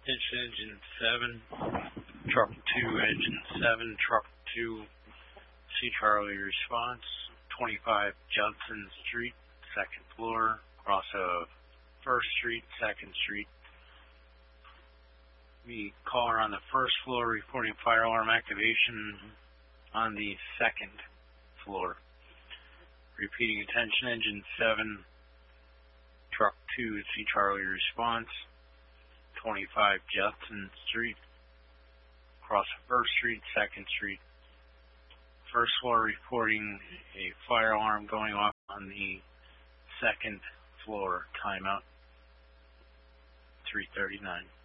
Engine 7, Truck 2, Engine 7, Truck 2, C. Charlie response, 25 Judson Street, 2nd floor, cross of 1st Street, 2nd Street. The caller on the 1st floor reporting fire alarm activation on the 2nd floor. Repeating attention, Engine 7, Truck 2, C. Charlie response, 25 Judson Street, across 1st Street, 2nd Street. 1st floor reporting a fire alarm going off on the 2nd floor. Timeout 3:39.